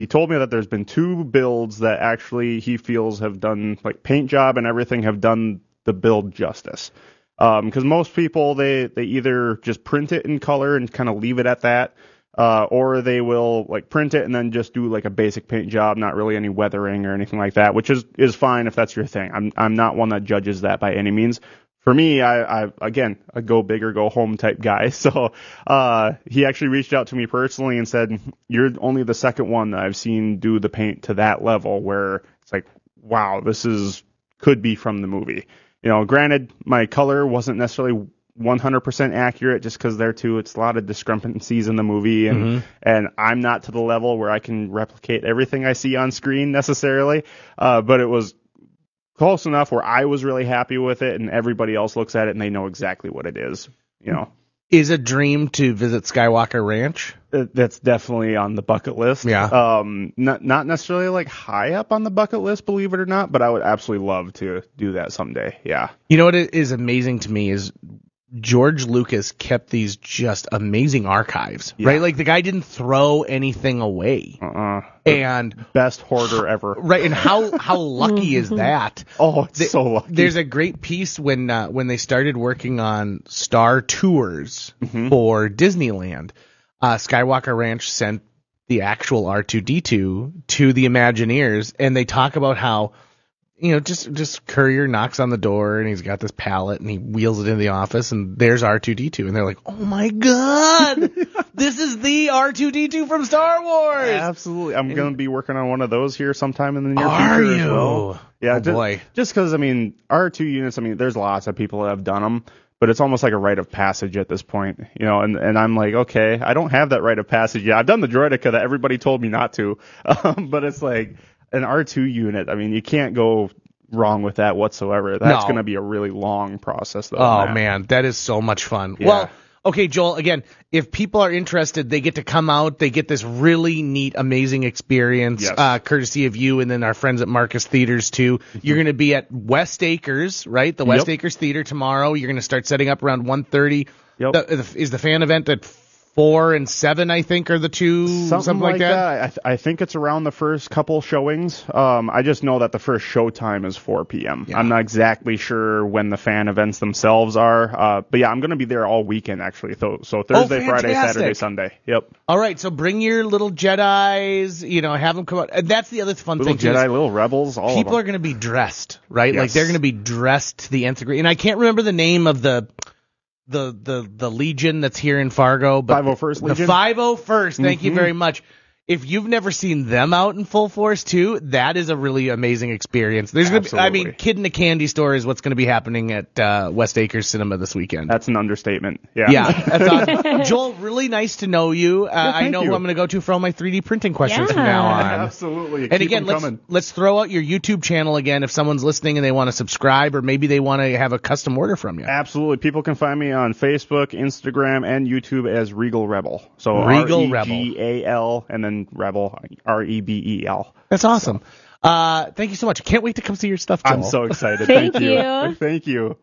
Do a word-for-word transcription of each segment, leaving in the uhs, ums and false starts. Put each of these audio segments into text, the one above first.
he told me that there's been two builds that actually he feels have done, like paint job and everything, have done the build justice. Because um, most people, they, they either just print it in color and kind of leave it at that, uh, or they will like print it and then just do like a basic paint job, not really any weathering or anything like that, which is, is fine if that's your thing. I'm I'm not one that judges that by any means. For me, I, I again, a go big or go home type guy. So uh, he actually reached out to me personally and said, you're only the second one that I've seen do the paint to that level where it's like, wow, this is could be from the movie. You know, granted, my color wasn't necessarily one hundred percent accurate just because there, too, it's a lot of discrepancies in the movie. And, mm-hmm. and I'm not to the level where I can replicate everything I see on screen necessarily. Uh, but it was close enough where I was really happy with it, and everybody else looks at it and they know exactly what it is, you know. Is a dream to visit Skywalker Ranch? That's definitely on the bucket list. Yeah. Um, not not necessarily like high up on the bucket list, believe it or not, but I would absolutely love to do that someday. Yeah. You know what is amazing to me is George Lucas kept these just amazing archives, yeah. right? Like the guy didn't throw anything away. Uh-uh. And best hoarder ever. Right. And how, how lucky is that? Oh, it's the, so lucky. There's a great piece when, uh, when they started working on Star Tours mm-hmm. for Disneyland, uh, Skywalker Ranch sent the actual R two D two to the Imagineers, and they talk about how, you know, just, just Courier knocks on the door and he's got this pallet and he wheels it into the office and there's R two D two. And they're like, oh my God, this is the R two D two from Star Wars. Absolutely. I'm going to be working on one of those here sometime in the near Are future you? as well. Yeah. Oh just, boy. Just because, I mean, R two units, I mean, there's lots of people that have done them, but it's almost like a rite of passage at this point, you know, and, and I'm like, okay, I don't have that rite of passage yet. I've done the Droideka that everybody told me not to, um, but it's like, an R two unit, I mean, you can't go wrong with that whatsoever. That's no. going to be a really long process, though. Oh, that. man, that is so much fun. Yeah. Well, okay, Joel, again, if people are interested, they get to come out, they get this really neat, amazing experience, yes. uh, courtesy of you and then our friends at Marcus Theaters, too. Mm-hmm. You're going to be at West Acres, right? The West yep. Acres Theater tomorrow. You're going to start setting up around one thirty. Yep. The, the, is the fan event at four and seven, I think, are the two, something, something like, like that. that. I, th- I think it's around the first couple showings. Um, I just know that the first show time is four p.m. Yeah. I'm not exactly sure when the fan events themselves are, uh, but yeah, I'm going to be there all weekend actually. So, so Thursday, oh, Friday, Saturday, Sunday. Yep. All right, so bring your little Jedis, you know, have them come out. And that's the other fun little thing. Jedi, little rebels, all people of them. are going to be dressed, right? Yes. Like they're going to be dressed to the nth degree. And I can't remember the name of the. The, the the Legion that's here in Fargo, but five oh first Legion. The five oh first, thank mm-hmm. you very much. If you've never seen them out in full force too, that is a really amazing experience. There's gonna be, I mean, Kid in a Candy Store is what's going to be happening at uh, West Acres Cinema this weekend. That's an understatement. Yeah, yeah, that's awesome. Joel, really nice to know you. Uh, yeah, I know you. who I'm going to go to for all my three D printing questions yeah. from now on. Absolutely. And Keep again, them let's coming. let's throw out your YouTube channel again if someone's listening and they want to subscribe or maybe they want to have a custom order from you. Absolutely. People can find me on Facebook, Instagram, and YouTube as Regal Rebel. So Regal R E G A L and then Rebel, R E B E L. That's awesome. So. Uh, thank you so much. Can't wait to come see your stuff, Joel. I'm so excited. Thank Thank you. you. Thank you.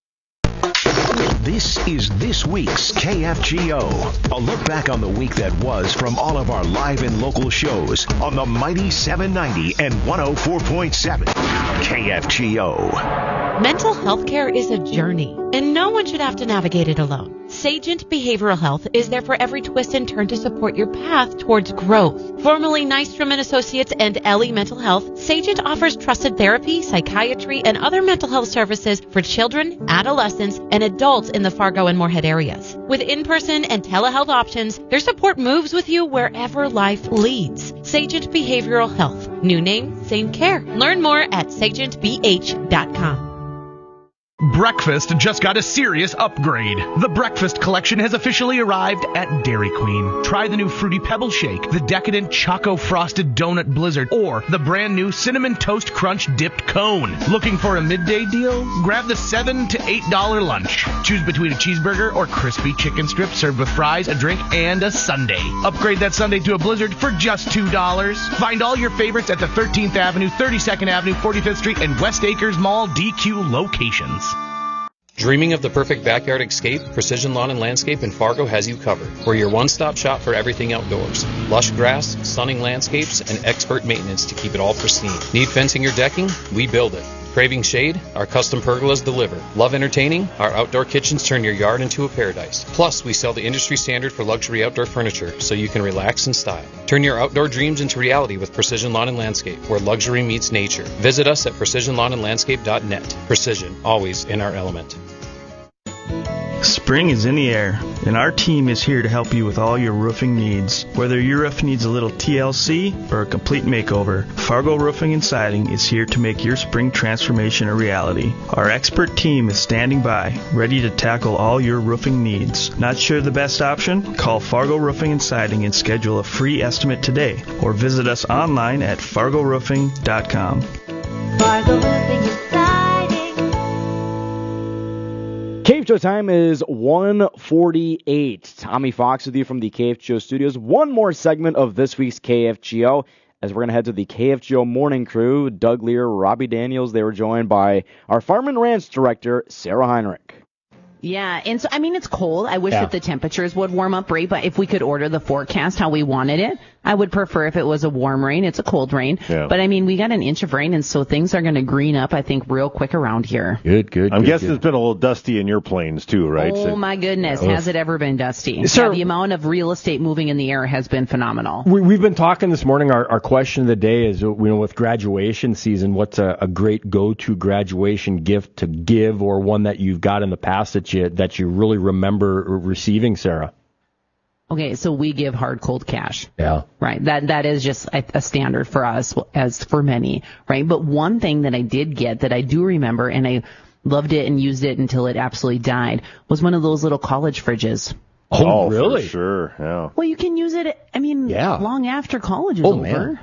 This is this week's K F G O. A look back on the week that was from all of our live and local shows on the mighty seven ninety and one oh four point seven K F G O. Mental health care is a journey, and no one should have to navigate it alone. Sagent Behavioral Health is there for every twist and turn to support your path towards growth. Formerly Nystrom and Associates and Ellie Mental Health, Sagent offers trusted therapy, psychiatry, and other mental health services for children, adolescents, and adults in the Fargo and Moorhead areas. With in-person and telehealth options, their support moves with you wherever life leads. Sagent Behavioral Health. New name, same care. Learn more at sagent b h dot com. Breakfast just got a serious upgrade. The breakfast collection has officially arrived at Dairy Queen. Try the new Fruity Pebble Shake, the decadent Choco Frosted Donut Blizzard, or the brand new Cinnamon Toast Crunch Dipped Cone. Looking for a midday deal? Grab the seven to eight dollar lunch. Choose between a cheeseburger or crispy chicken strip served with fries, a drink, and a sundae. Upgrade that sundae to a Blizzard for just two dollars. Find all your favorites at the thirteenth Avenue, thirty-second Avenue, forty-fifth Street, and West Acres Mall D Q locations. Dreaming of the perfect backyard escape? Precision Lawn and Landscape in Fargo has you covered. We're your one-stop shop for everything outdoors. Lush grass, stunning landscapes, and expert maintenance to keep it all pristine. Need fencing or decking? We build it. Craving shade? Our custom pergolas deliver. Love entertaining? Our outdoor kitchens turn your yard into a paradise. Plus, we sell the industry standard for luxury outdoor furniture, so you can relax in style. Turn your outdoor dreams into reality with Precision Lawn and Landscape, where luxury meets nature. Visit us at precision lawn and landscape dot net. Precision, always in our element. Spring is in the air, and our team is here to help you with all your roofing needs. Whether your roof needs a little T L C or a complete makeover, Fargo Roofing and Siding is here to make your spring transformation a reality. Our expert team is standing by, ready to tackle all your roofing needs. Not sure the best option? Call Fargo Roofing and Siding and schedule a free estimate today, or visit us online at fargo roofing dot com. Fargo Roofing and Siding. K F Show time is one forty-eight. Tommy Fox with you from the K F G O studios. One more segment of this week's K F G O as we're going to head to the K F G O morning crew. Doug Lear, Robbie Daniels. They were joined by our Farm and Ranch director, Sarah Heinrich. Yeah, and so, I mean, it's cold. I wish Yeah. that the temperatures would warm up, right? But if we could order the forecast how we wanted it, I would prefer if it was a warm rain. It's a cold rain. Yeah. But, I mean, we got an inch of rain, and so things are going to green up, I think, real quick around here. Good, good. I'm good, guessing good. it's been a little dusty in your plains, too, right? Oh, So- my goodness. Yeah. Has it ever been dusty? Sir- Yeah, the amount of real estate moving in the air has been phenomenal. We, we've been talking this morning. Our, our question of the day is, you know, with graduation season, what's a, a great go-to graduation gift to give, or one that you've got in the past that you that you really remember receiving, Sarah? Okay, so we give hard, cold cash. Yeah. Right. That that is just a, a standard for us, as for many, right? But one thing that I did get that I do remember, and I loved it and used it until it absolutely died, was one of those little college fridges. Oh, Oh, really? For sure, yeah. Well, you can use it, I mean, Yeah. long after college is Oh, over. man.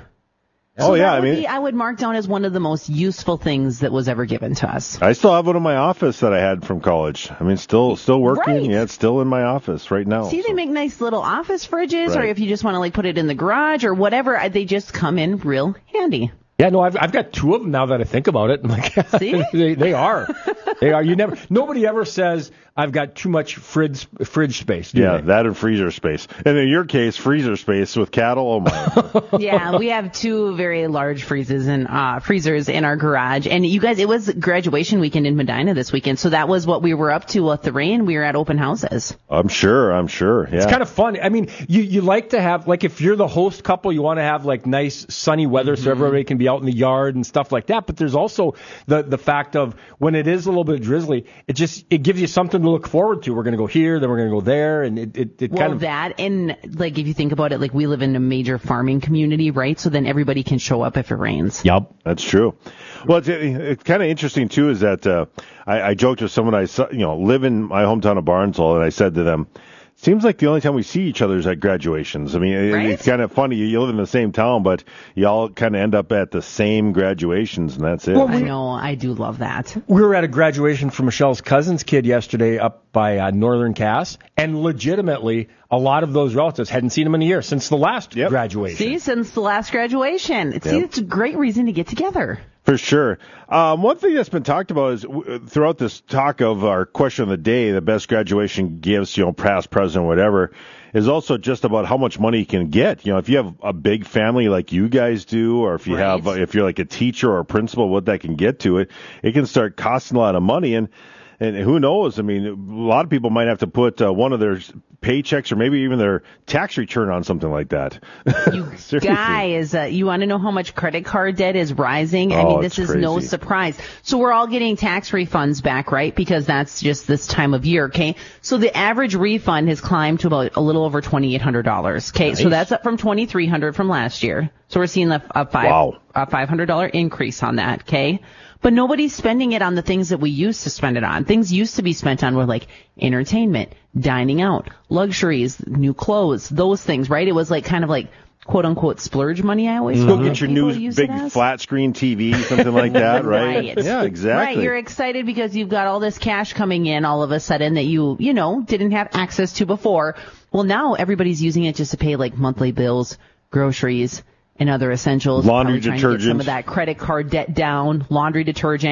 So Oh, yeah, that I would mean- be, I would mark down as one of the most useful things that was ever given to us. I still have one in my office that I had from college. I mean, still still working. Right. Yeah, it's still in my office right now. See, they so. make nice little office fridges, or Right. if you just want to like put it in the garage or whatever, I- they just come in real handy. Yeah, no, I've I've got two of them now that I think about it. I'm like, See? they, they are, they are. You never, nobody ever says I've got too much fridge fridge space. Do Yeah, they? that and freezer space. And in your case, freezer space with cattle. Oh my! Yeah, we have two very large freezers and uh, freezers in our garage. And you guys, it was graduation weekend in Medina this weekend, so that was what we were up to with the rain. We were at open houses. I'm sure. I'm sure. Yeah. It's kind of fun. I mean, you, you like to have, like, if you're the host couple, you want to have, like, nice sunny weather so everybody can be out in the yard and stuff like that. But there's also the the fact of when it is a little bit drizzly, it just, it gives you something to look forward to. We're going to go here, then we're going to go there, and it, it, it Well, kind of... that, and like if you think about it, like we live in a major farming community, right? So then everybody can show up if it rains. Yep. That's true. Well, it's, it's kind of interesting too. Is that uh, I, I joked with someone I saw, you know, live in my hometown of Barnesville, and I said to them, seems like the only time we see each other is at graduations. I mean, it- Right? it's kind of funny. You, you live in the same town, but you all kind of end up at the same graduations, and that's it. I know, I do love that. We were at a graduation for Michelle's cousin's kid yesterday up by uh, Northern Cass, and legitimately, a lot of those relatives hadn't seen him in a year since the last Yep. graduation. See, since the last graduation. See, Yep. it's a great reason to get together. For sure. Um, one thing that's been talked about is w- throughout this talk of our question of the day, the best graduation gifts, you know, past, present, whatever, is also just about how much money you can get. You know, if you have a big family like you guys do, or if you Right. have, if you're like a teacher or a principal, what that can get to it, it can start costing a lot of money. And And who knows? I mean, a lot of people might have to put uh, one of their paychecks or maybe even their tax return on something like that. You guys, uh, you want to know how much credit card debt is rising? I Oh, mean, this it's is no crazy. surprise. So we're all getting tax refunds back, right? Because that's just this time of year, okay? So the average refund has climbed to about a little over twenty-eight hundred dollars, okay? So Nice. that's up from twenty-three hundred dollars from last year. So we're seeing a, a five Wow. a five hundred dollars increase on that, okay? But nobody's spending it on the things that we used to spend it on. Things used to be spent on were like entertainment, dining out, luxuries, new clothes, those things, right? It was like kind of like quote unquote splurge money. I always Go felt get like your people new use big it as. flat screen T V, something like that, right? Right. Yeah, exactly. Right, you're excited because you've got all this cash coming in all of a sudden that you, you know, didn't have access to before. Well, now everybody's using it just to pay like monthly bills, groceries, and other essentials. Laundry Probably trying to get some detergent. of that credit card debt down, laundry detergent.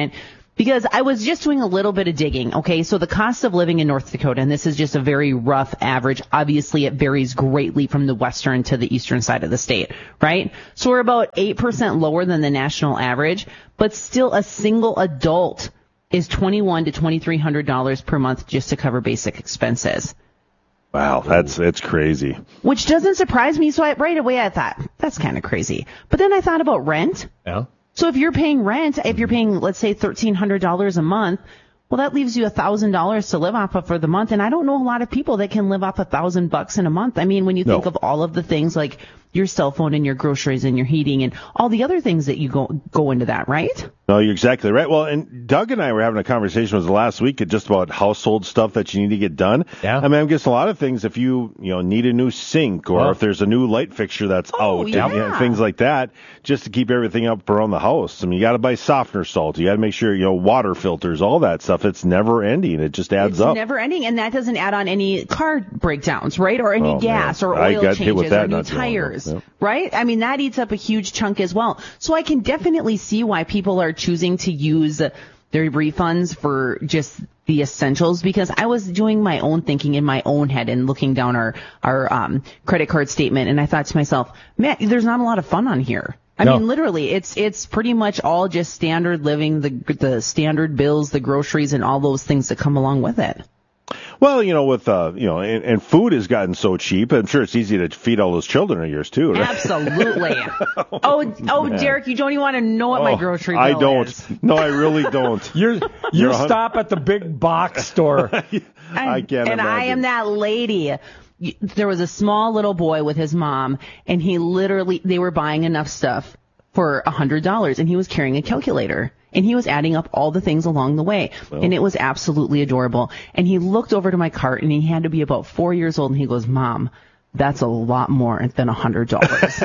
Because I was just doing a little bit of digging, okay? So the cost of living in North Dakota, and this is just a very rough average. Obviously, it varies greatly from the western to the eastern side of the state, right? So we're about eight percent lower than the national average, but still a single adult is twenty-one to twenty-three hundred dollars per month just to cover basic expenses. Wow, that's it's crazy. Which doesn't surprise me, so I, right away I thought, that's kind of crazy. But then I thought about rent. Yeah. So if you're paying rent, if you're paying, let's say, thirteen hundred dollars a month, well, that leaves you one thousand dollars to live off of for the month. And I don't know a lot of people that can live off one thousand bucks in a month. I mean, when you think No. of all of the things like your cell phone and your groceries and your heating and all the other things that you go go into that, right? No, you're exactly right. Well, and Doug and I were having a conversation was last week just about household stuff that you need to get done. Yeah. I mean, I'm guessing a lot of things if you, you know, need a new sink or Oh. if there's a new light fixture that's Oh, out, yeah. and, you know, things like that, just to keep everything up around the house. I mean, you got to buy softener salt. You got to make sure, you know, water filters, all that stuff. It's never ending. It just adds It's up. never ending, and that doesn't add on any car breakdowns, right? Or any Oh, gas man. or I oil got hit with changes that or new not too long ago. tires, Yep. right? I mean, that eats up a huge chunk as well. So I can definitely see why people are choosing to use their refunds for just the essentials, because I was doing my own thinking in my own head and looking down our, our um, credit card statement, and I thought to myself, man, there's not a lot of fun on here. I No. mean, literally, it's it's pretty much all just standard living, the the standard bills, the groceries, and all those things that come along with it. Well, you know, with, uh, you know, and, and food has gotten so cheap, I'm sure it's easy to feed all those children of yours too, right? Absolutely. oh, oh, Derek, you don't even want to know what my Oh, grocery bill I don't. is. No, I really don't. You're, you You're a hun- stop at the big box store. I can't and imagine. I am that lady. Y- There was a small little boy with his mom, and he literally, they were buying enough stuff for a hundred dollars, and he was carrying a calculator, and he was adding up all the things along the way, and it was absolutely adorable. And he looked over to my cart, and he had to be about four years old, and he goes, "Mom, that's a lot more than a hundred dollars."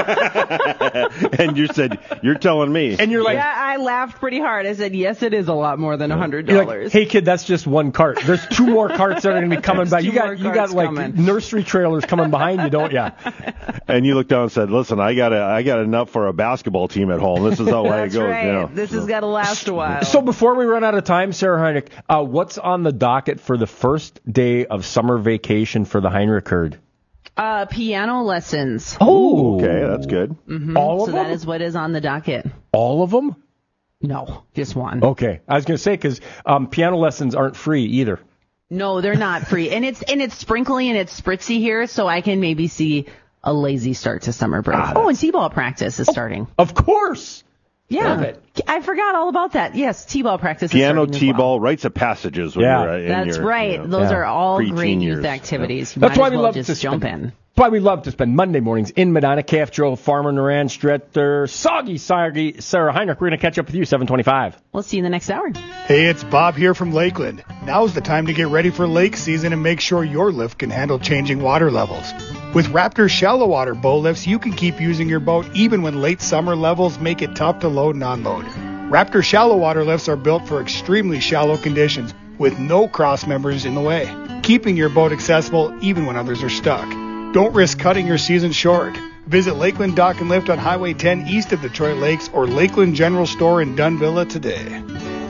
And you said, you're telling me. And you're like, Yeah, I laughed pretty hard. I said, "Yes, it is a lot more than a hundred You're like, dollars." hey kid, that's just one cart. There's two more carts that are going to be coming There's by. You two more got you got carts like coming. nursery trailers coming behind you, don't you? And you looked down and said, listen, I got a, I got enough for a basketball team at home. This is how That's it goes. right. You know. This has got to last a while. So before we run out of time, Sarah Heinrich, uh, what's on the docket for the first day of summer vacation for the Heinrich herd? Uh, piano lessons. Oh, Okay, that's good. Mhm. all of so them? that is what is on the docket. All of them? No, just one. Okay, I was going to say because um, piano lessons aren't free either. No, they're not free, and it's and it's sprinkly and it's spritzy here, so I can maybe see a lazy start to summer break. Ah, oh, and t-ball practice is starting. Of course. Yeah, love it. I forgot all about that. Yes, t-ball practice. Piano, is starting as t-ball, well. rites of passages. When Yeah. you're, uh, in That's your, right. you know, Those Yeah. are all preteen great years. youth activities. You That's might why as we well love just to jump spend, in. That's why we love to spend Monday mornings in Medina, K F G O, Farmer, Naran, Stretter, Soggy, Soggy, Sarah Heinrich. We're going to catch up with you seven twenty-five. We'll see you in the next hour. Hey, it's Bob here from Lakeland. Now's the time to get ready for lake season and make sure your lift can handle changing water levels. With Raptor shallow water bow lifts, you can keep using your boat even when late summer levels make it tough to load and unload. Raptor shallow water lifts are built for extremely shallow conditions with no cross members in the way, keeping your boat accessible even when others are stuck. Don't risk cutting your season short. Visit Lakeland Dock and Lift on Highway ten east of Detroit Lakes or Lakeland General Store in Dunvilla today.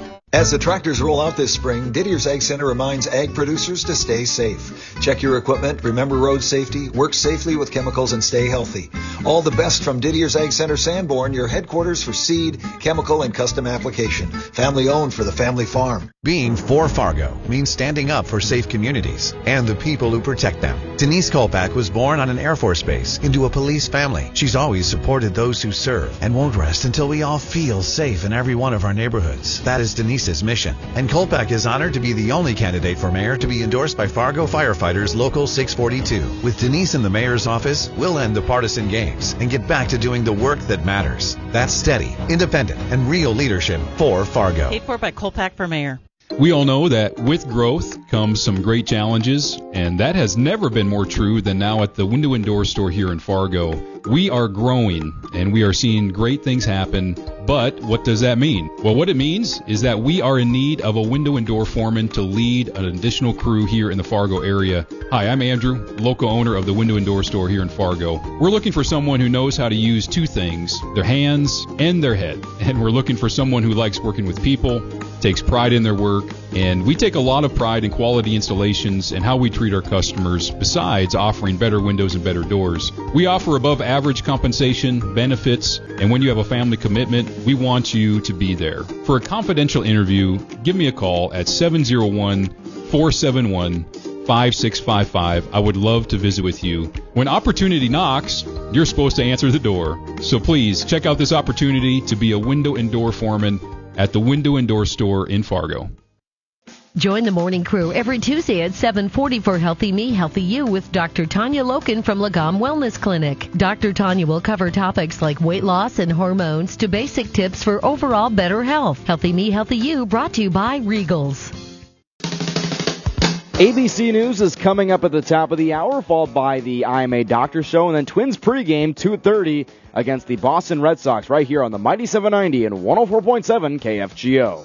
As the tractors roll out this spring, Didier's Ag Center reminds ag producers to stay safe. Check your equipment, remember road safety, work safely with chemicals, and stay healthy. All the best from Didier's Ag Center Sanborn, your headquarters for seed, chemical, and custom application. Family owned for the family farm. Being for Fargo means standing up for safe communities and the people who protect them. Denise Kolpak was born on an Air Force base into a police family. She's always supported those who serve and won't rest until we all feel safe in every one of our neighborhoods. That is Denise's mission. And Kolpak is honored to be the only candidate for mayor to be endorsed by Fargo Firefighters Local six forty-two. With Denise in the mayor's office, we'll end the partisan games and get back to doing the work that matters. That's steady, independent, and real leadership for Fargo. Paid for by Kolpak for mayor. We all know that with growth comes some great challenges, and that has never been more true than now at the Window and Door store here in Fargo. We are growing, and we are seeing great things happen, but what does that mean? Well, what it means is that we are in need of a window and door foreman to lead an additional crew here in the Fargo area. Hi, I'm Andrew, local owner of the Window and Door Store here in Fargo. We're looking for someone who knows how to use two things, their hands and their head. And we're looking for someone who likes working with people, takes pride in their work, and we take a lot of pride in quality installations and how we treat our customers, besides offering better windows and better doors. We offer above average compensation, benefits, and when you have a family commitment, we want you to be there. For a confidential interview, give me a call at seven oh one, four seven one, five six five five. I would love to visit with you. When opportunity knocks, you're supposed to answer the door. So please check out this opportunity to be a window and door foreman at the Window and Door Store in Fargo. Join the morning crew every Tuesday at seven forty for Healthy Me, Healthy You with Doctor Tanya Loken from Lagom Wellness Clinic. Doctor Tanya will cover topics like weight loss and hormones to basic tips for overall better health. Healthy Me, Healthy You brought to you by Regals. A B C News is coming up at the top of the hour, followed by the I M A Doctor Show, and then Twins pregame, two thirty against the Boston Red Sox, right here on the Mighty seven ninety and one oh four point seven K F G O.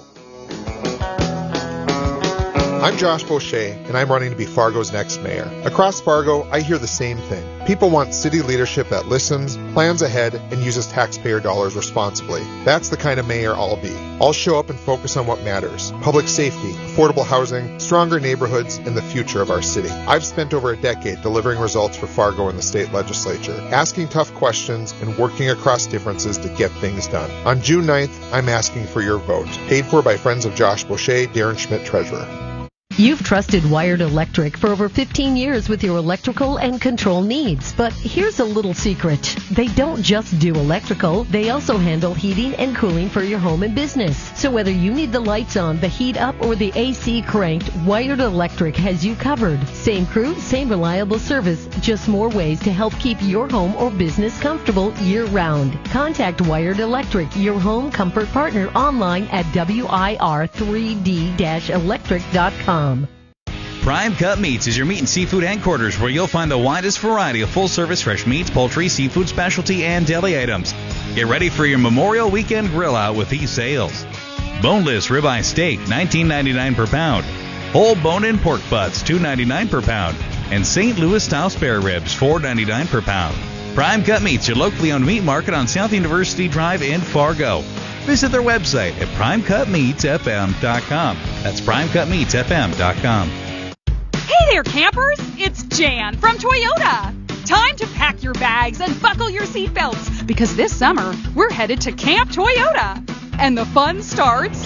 I'm Josh Boucher, and I'm running to be Fargo's next mayor. Across Fargo, I hear the same thing. People want city leadership that listens, plans ahead, and uses taxpayer dollars responsibly. That's the kind of mayor I'll be. I'll show up and focus on what matters: public safety, affordable housing, stronger neighborhoods, and the future of our city. I've spent over a decade delivering results for Fargo in the state legislature, asking tough questions and working across differences to get things done. On June ninth, I'm asking for your vote. Paid for by Friends of Josh Boucher, Darren Schmidt, Treasurer. You've trusted Wired Electric for over fifteen years with your electrical and control needs. But here's a little secret. They don't just do electrical, they also handle heating and cooling for your home and business. So whether you need the lights on, the heat up, or the A C cranked, Wired Electric has you covered. Same crew, same reliable service, just more ways to help keep your home or business comfortable year-round. Contact Wired Electric, your home comfort partner, online at W I R three D electric dot com. Prime Cut Meats is your meat and seafood headquarters, where you'll find the widest variety of full-service fresh meats, poultry, seafood, specialty, and deli items. Get ready for your Memorial Weekend grill out with these sales: boneless ribeye steak, nineteen ninety-nine per pound; whole bone-in pork butts, two ninety-nine per pound; and Saint Louis style spare ribs, four ninety-nine per pound. Prime Cut Meats, your locally owned meat market on South University Drive in Fargo. Visit their website at prime cut meats f m dot com. That's prime cut meats f m dot com. Hey there, campers! It's Jan from Toyota. Time to pack your bags and buckle your seatbelts, because this summer we're headed to Camp Toyota. And the fun starts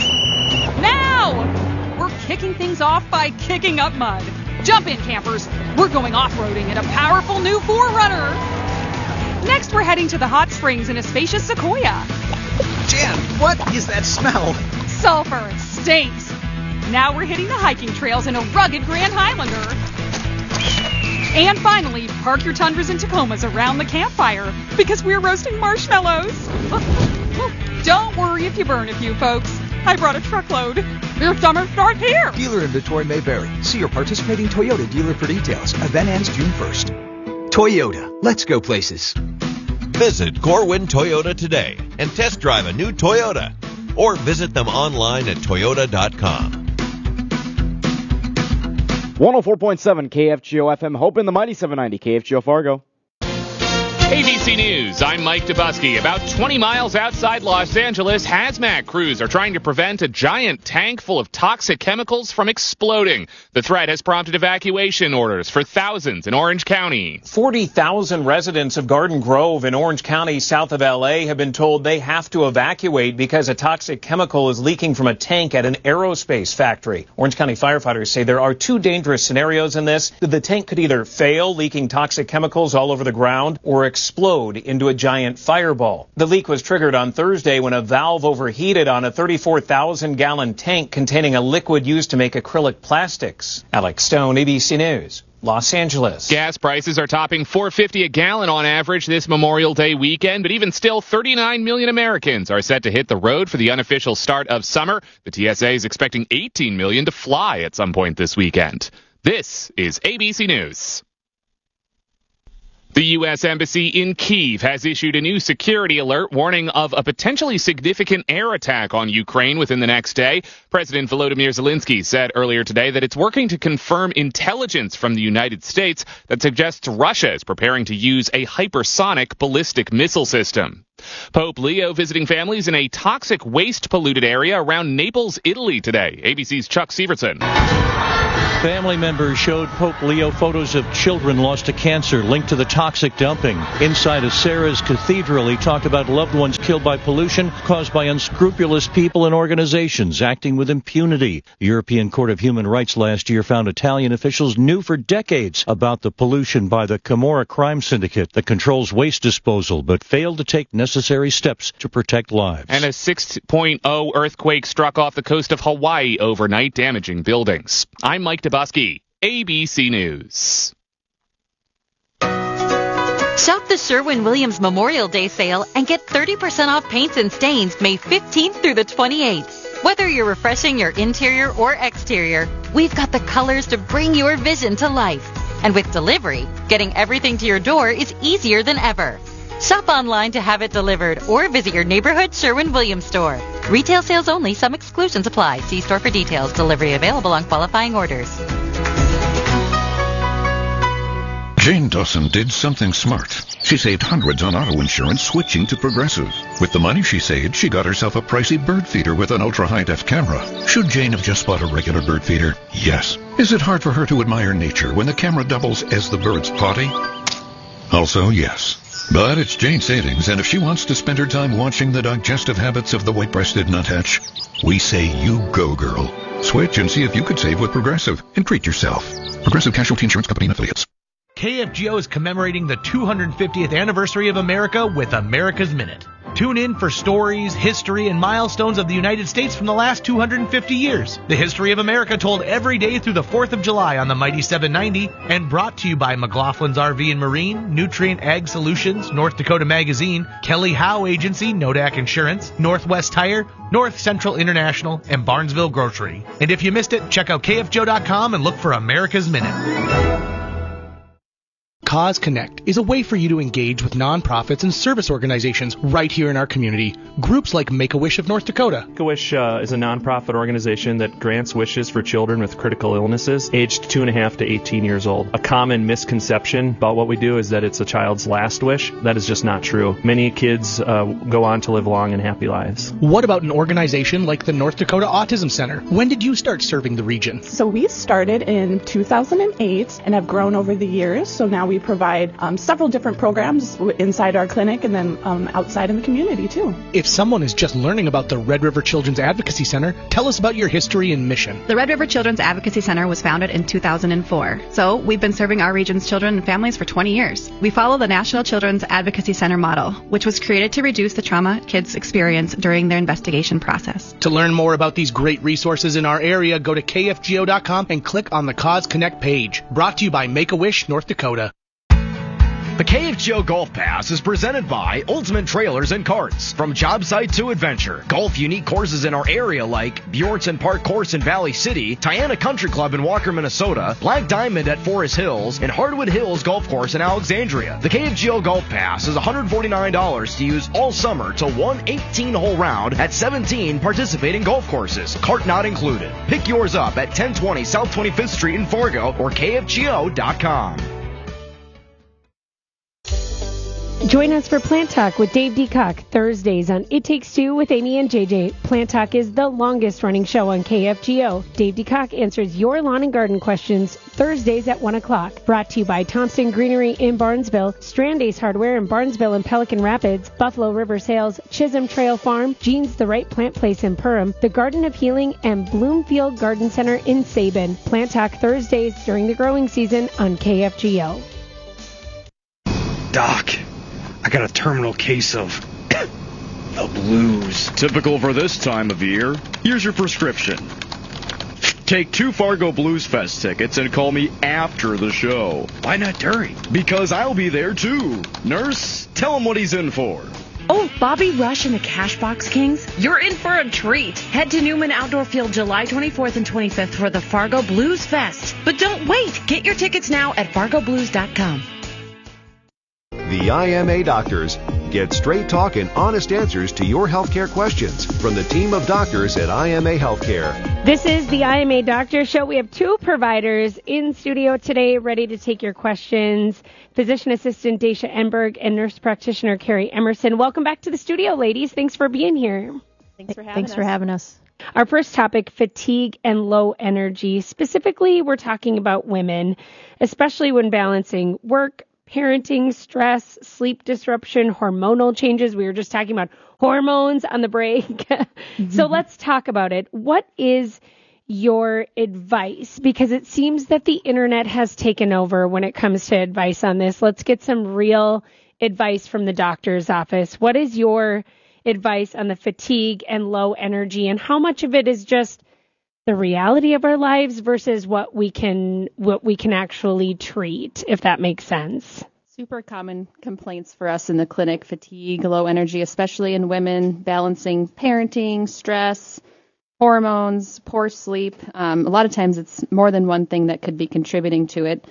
now! We're kicking things off by kicking up mud. Jump in, campers. We're going off-roading in a powerful new four runner. Next, we're heading to the hot springs in a spacious Sequoia. Jan, what is that smell? Sulfur. It stinks. Now we're hitting the hiking trails in a rugged Grand Highlander. And finally, park your Tundras and Tacomas around the campfire, because we're roasting marshmallows. Don't worry if you burn a few, folks. I brought a truckload. Your summer starts here. Dealer inventory may vary. See your participating Toyota dealer for details. Event ends June first. Toyota. Let's go places. Visit Corwin Toyota today and test drive a new Toyota, or visit them online at toyota dot com. one oh four point seven K F G O F M, Hope in the Mighty seven ninety K F G O Fargo. A B C News, I'm Mike Dubusky. About twenty miles outside Los Angeles, hazmat crews are trying to prevent a giant tank full of toxic chemicals from exploding. The threat has prompted evacuation orders for thousands in Orange County. forty thousand residents of Garden Grove in Orange County, south of L A, have been told they have to evacuate because a toxic chemical is leaking from a tank at an aerospace factory. Orange County firefighters say there are two dangerous scenarios in this. The tank could either fail, leaking toxic chemicals all over the ground, or explode into a giant fireball. The leak was triggered on Thursday when a valve overheated on a thirty-four thousand gallon tank containing a liquid used to make acrylic plastics. Alex Stone, A B C News, Los Angeles. Gas prices are topping four fifty a gallon on average this Memorial Day weekend, but even still, thirty-nine million Americans are set to hit the road for the unofficial start of summer. The T S A is expecting eighteen million to fly at some point this weekend. This is A B C News. The U S Embassy in Kyiv has issued a new security alert warning of a potentially significant air attack on Ukraine within the next day. President Volodymyr Zelensky said earlier today that it's working to confirm intelligence from the United States that suggests Russia is preparing to use a hypersonic ballistic missile system. Pope Leo visiting families in a toxic waste-polluted area around Naples, Italy today. A B C's Chuck Severson. Family members showed Pope Leo photos of children lost to cancer linked to the toxic dumping. Inside of Sarah's cathedral, he talked about loved ones killed by pollution caused by unscrupulous people and organizations acting with impunity. The European Court of Human Rights last year found Italian officials knew for decades about the pollution by the Camorra crime syndicate that controls waste disposal, but failed to take necessary steps to protect lives. And a six point oh earthquake struck off the coast of Hawaii overnight, damaging buildings. I'm Mike Dabusky, A B C News. Shop the Sherwin-Williams Memorial Day sale and get thirty percent off paints and stains May fifteenth through the twenty-eighth. Whether you're refreshing your interior or exterior, we've got the colors to bring your vision to life. And with delivery, getting everything to your door is easier than ever. Shop online to have it delivered or visit your neighborhood Sherwin-Williams store. Retail sales only. Some exclusions apply. See store for details. Delivery available on qualifying orders. Jane Dawson did something smart. She saved hundreds on auto insurance switching to Progressive. With the money she saved, she got herself a pricey bird feeder with an ultra-high-def camera. Should Jane have just bought a regular bird feeder? Yes. Is it hard for her to admire nature when the camera doubles as the bird's potty? Also, yes. But it's Jane's savings, and if she wants to spend her time watching the digestive habits of the white-breasted nuthatch, we say you go, girl. Switch and see if you could save with Progressive and treat yourself. Progressive Casualty Insurance Company and Affiliates. K F G O is commemorating the two hundred fiftieth anniversary of America with America's Minute. Tune in for stories, history, and milestones of the United States from the last two hundred fifty years. The history of America told every day through the fourth of July on the Mighty seven ninety, and brought to you by McLaughlin's R V and Marine, Nutrient Ag Solutions, North Dakota Magazine, Kelly Howe Agency, Nodak Insurance, Northwest Tire, North Central International, and Barnesville Grocery. And if you missed it, check out K F G O dot com and look for America's Minute. Cause Connect is a way for you to engage with nonprofits and service organizations right here in our community. Groups like Make-A-Wish of North Dakota. Make-A-Wish uh, is a nonprofit organization that grants wishes for children with critical illnesses aged two and a half to eighteen years old. A common misconception about what we do is that it's a child's last wish. That is just not true. Many kids uh, go on to live long and happy lives. What about an organization like the North Dakota Autism Center? When did you start serving the region? So we started in two thousand eight and have grown over the years. So now we provide um, several different programs inside our clinic and then um, outside in the community too. If someone is just learning about the Red River Children's Advocacy Center, tell us about your history and mission. The Red River Children's Advocacy Center was founded in two thousand four. So we've been serving our region's children and families for twenty years. We follow the National Children's Advocacy Center model, which was created to reduce the trauma kids experience during their investigation process. To learn more about these great resources in our area, go to K F G O dot com and click on the Cause Connect page. Brought to you by Make-A-Wish North Dakota. The K F G O Golf Pass is presented by Ultimate Trailers and Carts. From job site to adventure, golf unique courses in our area like Bjornson Park Course in Valley City, Tiana Country Club in Walker, Minnesota, Black Diamond at Forest Hills, and Hardwood Hills Golf Course in Alexandria. The K F G O Golf Pass is one hundred forty-nine dollars to use all summer to one eighteen-hole round at seventeen participating golf courses, cart not included. Pick yours up at ten twenty South twenty-fifth Street in Fargo or K F G O dot com. Join us for Plant Talk with Dave DeCock Thursdays on It Takes Two with Amy and J J. Plant Talk is the longest running show on K F G O. Dave DeCock answers your lawn and garden questions Thursdays at one o'clock. Brought to you by Thompson Greenery in Barnesville, Strand Ace Hardware in Barnesville and Pelican Rapids, Buffalo River Sales, Chisholm Trail Farm, Jean's The Right Plant Place in Perham, The Garden of Healing, and Bloomfield Garden Center in Sabin. Plant Talk Thursdays during the growing season on K F G O. Doc, I got a terminal case of the blues. Typical for this time of year. Here's your prescription. Take two Fargo Blues Fest tickets and call me after the show. Why not during? Because I'll be there too. Nurse, tell him what he's in for. Oh, Bobby Rush and the Cashbox Kings, you're in for a treat. Head to Newman Outdoor Field July twenty-fourth and twenty-fifth for the Fargo Blues Fest. But don't wait. Get your tickets now at fargo blues dot com. The I M A Doctors. Get straight talk and honest answers to your healthcare questions from the team of doctors at I M A Healthcare. This is the I M A Doctor Show. We have two providers in studio today ready to take your questions. Physician assistant Daisha Enberg and nurse practitioner Carrie Emerson. Welcome back to the studio, ladies. Thanks for being here. Thanks for having Thanks us. for having us. Our first topic, fatigue and low energy. Specifically, we're talking about women, especially when balancing work, parenting, stress, sleep disruption, hormonal changes. We were just talking about hormones on the break. Mm-hmm. So let's talk about it. What is your advice? Because it seems that the internet has taken over when it comes to advice on this. Let's get some real advice from the doctor's office. What is your advice on the fatigue and low energy, and how much of it is just the reality of our lives versus what we can what we can actually treat, if that makes sense? Super common complaints for us in the clinic: fatigue, low energy, especially in women, balancing parenting, stress, hormones, poor sleep. Um, a lot of times it's more than one thing that could be contributing to it.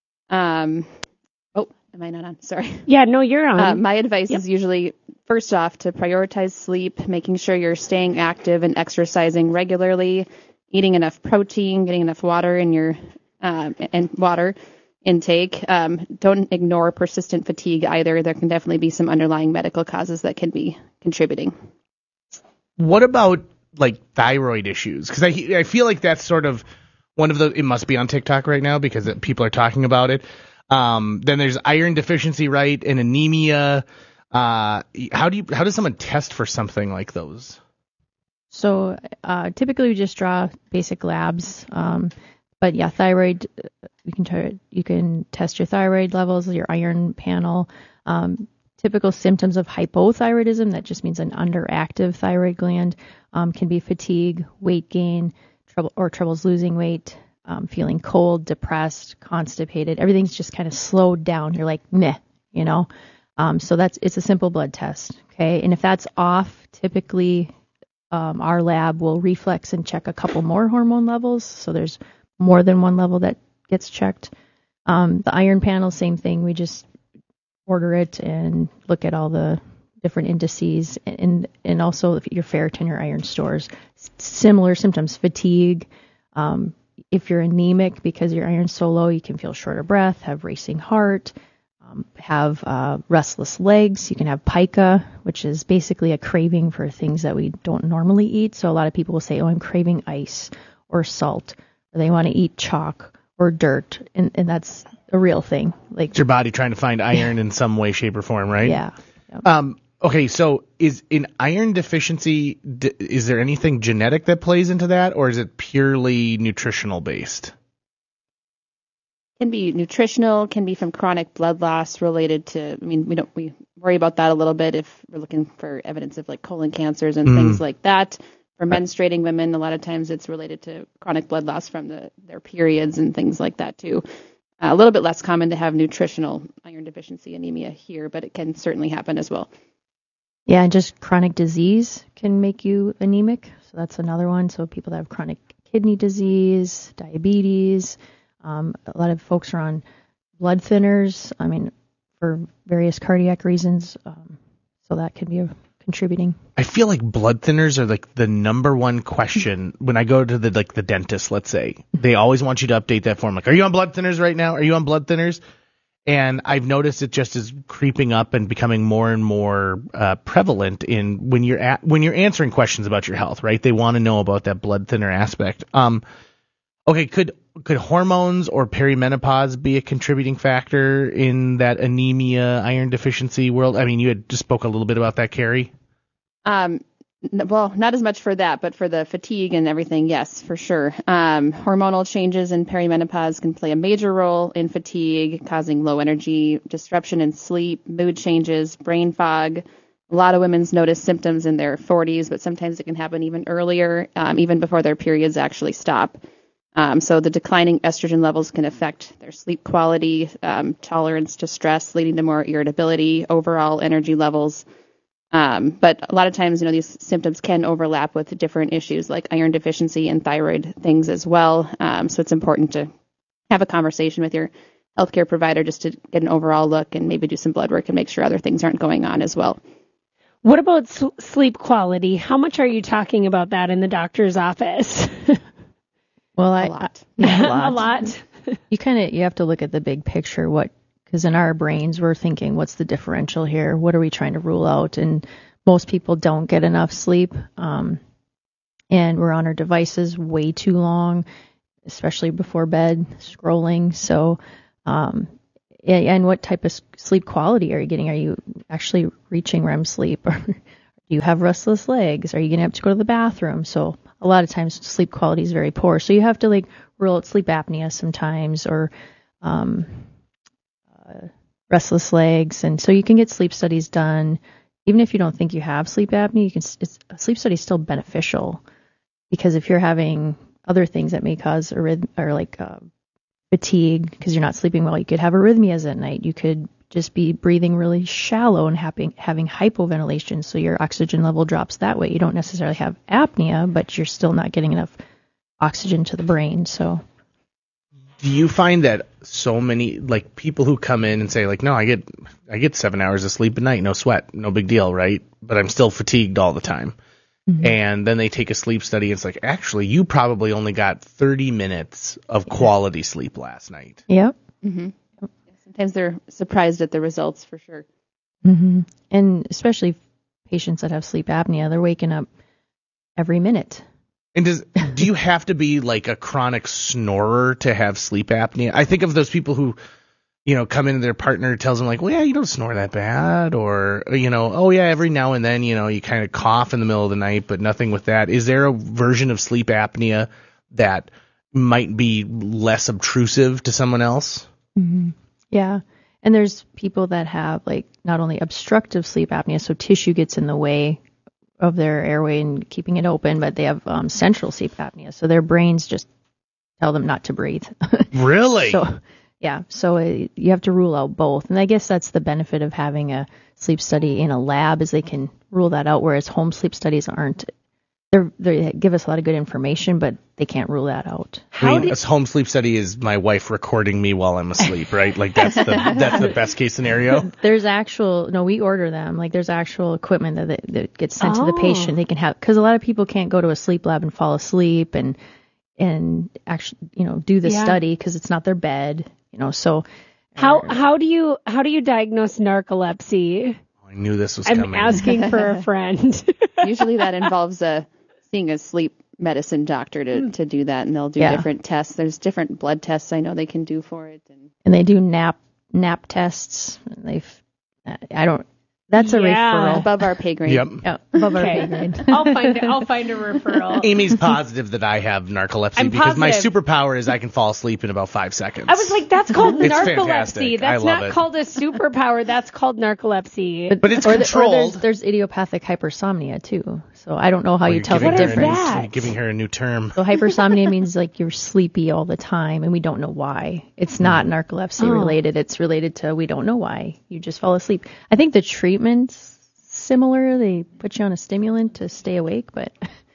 Um, oh, am I not on? Sorry. Yeah, no, you're on. Uh, my advice Yep. is usually, first off, to prioritize sleep, making sure you're staying active and exercising regularly, eating enough protein, getting enough water in your um, and water intake. Um, don't ignore persistent fatigue either. There can definitely be some underlying medical causes that can be contributing. What about like thyroid issues? Because I I feel like that's sort of one of the, it must be on TikTok right now because it, people are talking about it. Um, then there's iron deficiency, right, and anemia. Uh, how do you how does someone test for something like those? So uh, typically we just draw basic labs, um, but yeah, thyroid. You can try, you can test your thyroid levels, your iron panel. Um, typical symptoms of hypothyroidism, that just means an underactive thyroid gland, um, can be fatigue, weight gain, trouble or troubles losing weight, um, feeling cold, depressed, constipated. Everything's just kind of slowed down. You're like meh, you know. Um, so that's it's a simple blood test, okay. And if that's off, typically. Um, our lab will reflex and check a couple more hormone levels. So there's more than one level that gets checked. Um, the iron panel, same thing. We just order it and look at all the different indices and and also your ferritin, your iron stores. Similar symptoms, fatigue. Um, if you're anemic because your iron's so low, you can feel short of breath, have racing heart. Um, have uh, restless legs. You can have pica, which is basically a craving for things that we don't normally eat. So a lot of people will say, oh, I'm craving ice or salt, or they want to eat chalk or dirt, and, and that's a real thing. Like it's your body trying to find iron in some way, shape, or form, right? Yeah. Yep. Um, okay, so is in iron deficiency, d- is there anything genetic that plays into that, or is it purely nutritional based? Can be nutritional, can be from chronic blood loss related to, I mean, we don't, we worry about that a little bit if we're looking for evidence of like colon cancers and mm. things like that. For menstruating women, a lot of times it's related to chronic blood loss from the, their periods and things like that too. Uh, a little bit less common to have nutritional iron deficiency anemia here, but it can certainly happen as well. Yeah, and just chronic disease can make you anemic. So that's another one. So people that have chronic kidney disease, diabetes. Um, a lot of folks are on blood thinners, I mean, for various cardiac reasons. Um, so that can be a contributing. I feel like blood thinners are like the number one question when I go to the like the dentist, let's say. They always want you to update that form. Like, are you on blood thinners right now? Are you on blood thinners? And I've noticed it just is creeping up and becoming more and more uh, prevalent in when you're at, when you're answering questions about your health, right? They want to know about that blood thinner aspect. Um, okay, could Could hormones or perimenopause be a contributing factor in that anemia, iron deficiency world? I mean, you had just spoke a little bit about that, Carrie. Um, n- well, not as much for that, but for the fatigue and everything, yes, for sure. Um, hormonal changes in perimenopause can play a major role in fatigue, causing low energy, disruption in sleep, mood changes, brain fog. A lot of women notice symptoms in their forties, but sometimes it can happen even earlier, um, even before their periods actually stop. Um, so the declining estrogen levels can affect their sleep quality, um, tolerance to stress, leading to more irritability, overall energy levels. Um, but a lot of times, you know, these symptoms can overlap with different issues like iron deficiency and thyroid things as well. Um, so it's important to have a conversation with your healthcare provider just to get an overall look and maybe do some blood work and make sure other things aren't going on as well. What about s- sleep quality? How much are you talking about that in the doctor's office? Well, I, a lot. I, a lot. a lot. You kind of you have to look at the big picture. What because in our brains we're thinking, what's the differential here? What are we trying to rule out? And most people don't get enough sleep, um, and we're on our devices way too long, especially before bed, scrolling. So, um, and what type of sleep quality are you getting? Are you actually reaching R E M sleep? Or do you have restless legs? Are you going to have to go to the bathroom? So a lot of times sleep quality is very poor. So you have to like rule out sleep apnea sometimes, or um, uh, restless legs. And so you can get sleep studies done. Even if you don't think you have sleep apnea, you can. It's, a sleep study is still beneficial, because if you're having other things that may cause arrhyth- or like uh, fatigue because you're not sleeping well, you could have arrhythmias at night. You could just be breathing really shallow and having having hypoventilation, so your oxygen level drops that way. You don't necessarily have apnea, but you're still not getting enough oxygen to the brain. So, do you find that so many like people who come in and say like, no, I get I get seven hours of sleep a night, no sweat, no big deal, right? But I'm still fatigued all the time. Mm-hmm. And then they take a sleep study and it's like, actually, you probably only got thirty minutes of quality sleep last night. Yep. Mm-hmm. Sometimes they're surprised at the results, for sure. Mm-hmm. And especially patients that have sleep apnea, they're waking up every minute. And does do you have to be like a chronic snorer to have sleep apnea? I think of those people who, you know, come in and their partner tells them like, well, yeah, you don't snore that bad, or, you know, oh yeah, every now and then, you know, you kind of cough in the middle of the night, but nothing with that. Is there a version of sleep apnea that might be less obtrusive to someone else? Mm-hmm. Yeah. And there's people that have like not only obstructive sleep apnea, so tissue gets in the way of their airway and keeping it open, but they have um, central sleep apnea. So their brains just tell them not to breathe. Really? So, yeah. So it, you have to rule out both. And I guess that's the benefit of having a sleep study in a lab, is they can rule that out, whereas home sleep studies aren't. They're, they give us a lot of good information, but they can't rule that out. I mean, a home sleep study is my wife recording me while I'm asleep, right? Like that's the that's the best case scenario. There's actual no, we order them. Like there's actual equipment that that, that gets sent oh. to the patient. They can have, because a lot of people can't go to a sleep lab and fall asleep and and actually, you know, do the yeah. study because it's not their bed, you know. So how how do you how do you diagnose narcolepsy? I knew this was I'm coming. I'm asking for a friend. Usually that involves a seeing a sleep medicine doctor to, to do that, and they'll do Yeah. different tests. There's different blood tests I know they can do for it. And, and they do nap nap tests. They've I don't. That's a Yeah. referral. above our pay grade. Yep. Yeah, above our Okay. pay grade. I'll find it. I'll find a referral. Amy's positive that I have narcolepsy I'm because my positive. superpower is I can fall asleep in about five seconds. I was like, that's called It's narcolepsy. fantastic. I That's love not it. called a superpower. That's called narcolepsy. But it's or the- or controlled. there's, there's idiopathic hypersomnia too. So I don't know how Oh, you you're tell the giving her a difference. new- that? You're giving her a new term. So hypersomnia means like you're sleepy all the time, and we don't know why. It's not narcolepsy Oh. related. It's related to we don't know why. You just fall asleep. I think the treatment's similar. They put you on a stimulant to stay awake, but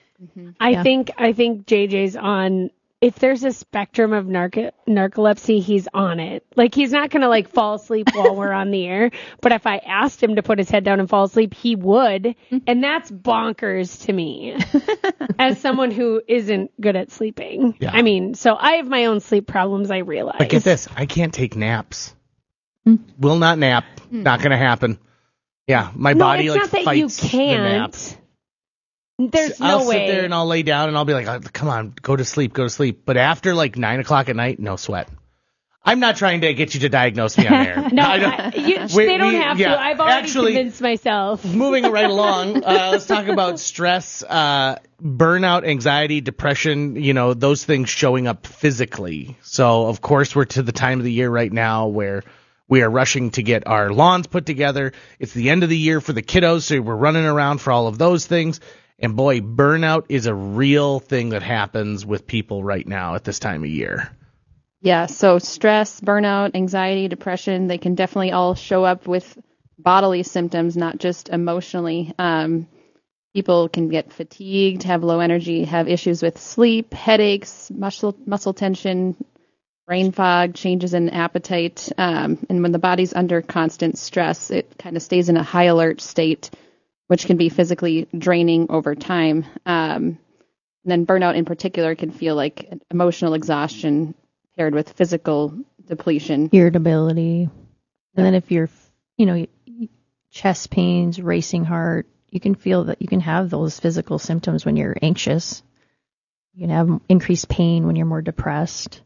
I Yeah. think I think J J's on. If there's a spectrum of narco- narcolepsy, he's on it. Like, he's not going to, like, fall asleep while we're on the air. But if I asked him to put his head down and fall asleep, he would. And that's bonkers to me as someone who isn't good at sleeping. Yeah. I mean, so I have my own sleep problems, I realize. But get this, I can't take naps. Will not nap. Not going to happen. Yeah, my no, body it's like not that fights you the nap. can't. There's I'll no way. sit there and I'll lay down and I'll be like, oh, come on, go to sleep, go to sleep. But after like nine o'clock at night, no sweat. I'm not trying to get you to diagnose me on air. no, I don't- I, you, we- they don't we- have yeah, to. I've already actually, convinced myself. Moving right along, uh, let's talk about stress, uh, burnout, anxiety, depression, you know, those things showing up physically. So, of course, we're to the time of the year right now where we are rushing to get our lawns put together. It's the end of the year for the kiddos, so we're running around for all of those things. And boy, burnout is a real thing that happens with people right now at this time of year. Yeah, so stress, burnout, anxiety, depression, they can definitely all show up with bodily symptoms, not just emotionally. Um, people can get fatigued, have low energy, have issues with sleep, headaches, muscle muscle tension, brain fog, changes in appetite, um, and when the body's under constant stress, it kind of stays in a high alert state, which can be physically draining over time. Um, and then burnout in particular can feel like emotional exhaustion paired with physical depletion. Irritability. And then if you're, you know, chest pains, racing heart, you can feel that you can have those physical symptoms when you're anxious. You can have increased pain when you're more depressed.